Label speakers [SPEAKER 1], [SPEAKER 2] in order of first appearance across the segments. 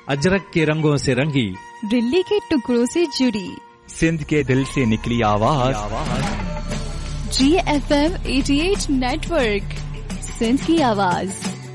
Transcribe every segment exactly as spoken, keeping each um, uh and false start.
[SPEAKER 1] अजरक के रंगों से रंगी,
[SPEAKER 2] दिल्ली के टुकड़ों से जुड़ी,
[SPEAKER 3] सिंध के दिल से निकली आवाज,
[SPEAKER 2] जी एफ एम अठासी नेटवर्क, सिंध की आवाज।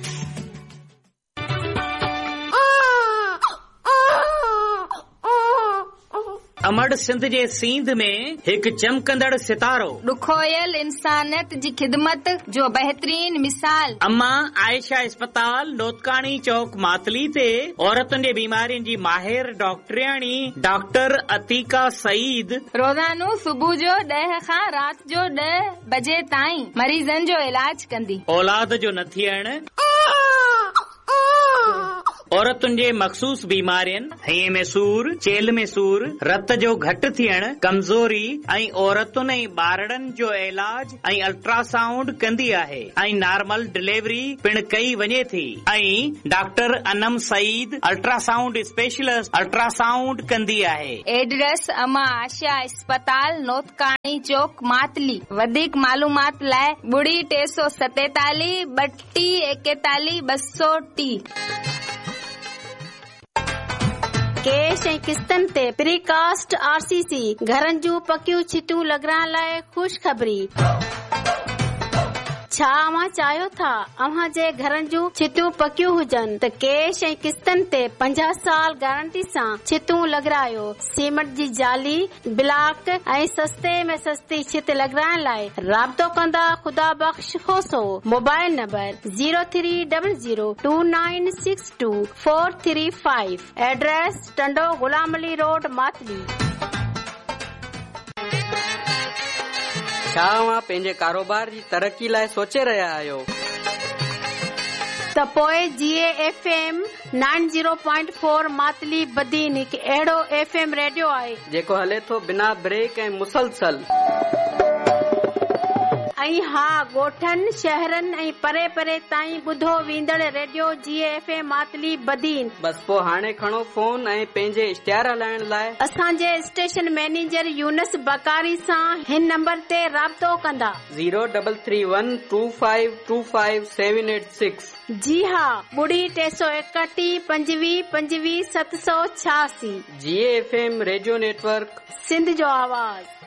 [SPEAKER 4] अमड़ सिंध जे सींध में एक चमकंदड़ सितारो,
[SPEAKER 5] ॾुखोयल इंसानियत जी खिदमत जो बेहतरीन मिसाल।
[SPEAKER 4] अम्मा आयशा अस्पताल नोतकानी चौक मातली ते औरतुनि जे बीमारियुनि जी माहिर डॉक्टरियाणी डॉक्टर अतीका सईद
[SPEAKER 5] रोज़ानो सुबुह जो ॾह खां रात जो ॾह बजे ताईं मरीज़नि जो इलाज कंदी।
[SPEAKER 4] औलाद जो न थियण, औरतुनि जे मखसूस बीमारियुनि, हईअ में सूर, चेल में सूर, रत जो घटि थियण, कमज़ोरी ऐं औरतुनि ऐं ॿारड़नि जो इलाज ऐं अल्ट्रासाउंड कंदी आहे ऐं नॉर्मल डिलीवरी पिण कई वञे थी। ऐं doctor Anam Saeed ultrasound specialist ultrasound कंदी आहे।
[SPEAKER 5] एड्रेस अमा आशा अस्पताल नोतकानी चौक मातली। वधीक मालूमात लाइ ॿुड़ी टे सौ सतेतालीह ॿटी एकतालीह ॿ सौ टी।
[SPEAKER 6] कैश ऐं किस्तनि ते प्रीकास्ट आर सी सी घरनि जूं पकियूं छितूं लॻाइण लाइ ख़ुशि ख़बरी। छा अव्हां चाहियो था अव्हां जे घरनि जूं छितूं पकियूं हुजनि त कैश ऐं किस्तनि ते पंजाह साल गारंटी सां छितूं लॻारायो। सीमेंट जी जाली, ब्लॉक ऐं सस्ते में सस्ती छित लॻाइण लाइ राब्तो कंदा ख़ुदा बख़्श होसो। Mobile number zero three double zero two nine six two four three five. Address Tando Ghulam Ali road Matali.
[SPEAKER 7] छा अव्हां पंहिंजे कारोबार जी तरक़ी लाइ सोचे रहिया आहियो
[SPEAKER 6] त पोइ जी F M nine zero point four Matali Badin हिकु अहिड़ो एफ एम रेडियो आहे
[SPEAKER 7] जेको हले थो बिना ब्रेक ऐं मुसलसल।
[SPEAKER 6] ऐं हा, ॻोठनि शहरनि ऐं परे परे ताईं ॿुधो वेंदड़ रेडियो जी एफ एम मातली बदीन।
[SPEAKER 7] बस पोइ हाणे खणो फोन ऐं पंहिंजे इश्तिहार हलाइण लाइ
[SPEAKER 6] असांजे स्टेशन मैनेजर यूनस बकारी सां हिन नंबर ते राब्तो कंदा।
[SPEAKER 7] Zero double three one two five two five seven eight six.
[SPEAKER 6] जी हा, ॿुड़ी टे सौ एकटीह पंजवीह पंजवीह सत सौ छियासी।
[SPEAKER 7] जी F M radio network,
[SPEAKER 6] Sindh जो आवाज़।